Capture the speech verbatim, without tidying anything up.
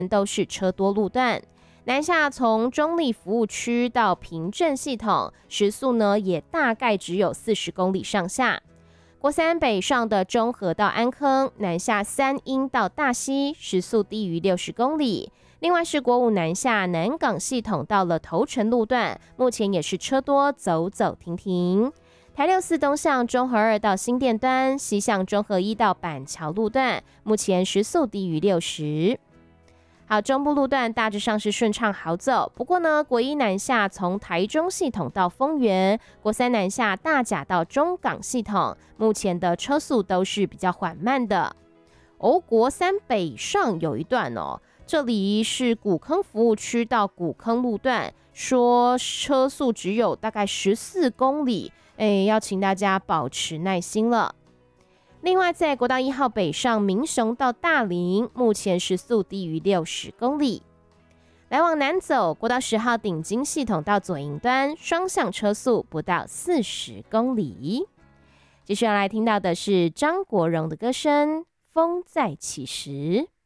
都是车多路段。南下从中立服务区到平镇系统，时速呢也大概只有四十公里上下。国三北上的中和到安坑，南下三鹰到大溪，时速低于六十公里。另外是国五南下南港系统到了头城路段，目前也是车多，走走停停。台六四东向中和二到新店端，西向中和一到板桥路段，目前时速低于六十。好，中部路段大致上是顺畅好走，不过呢，国一南下从台中系统到丰原，国三南下大甲到中港系统，目前的车速都是比较缓慢的。哦，国三北上有一段哦，这里是古坑服务区到古坑路段，说车速只有大概十四公里，哎，要请大家保持耐心了。另外，在国道一号北上民雄到大林，目前时速低于六十公里。来往南走，国道十号顶金系统到左营端，双向车速不到四十公里。接下来听到的是张国荣的歌声《风再起时》。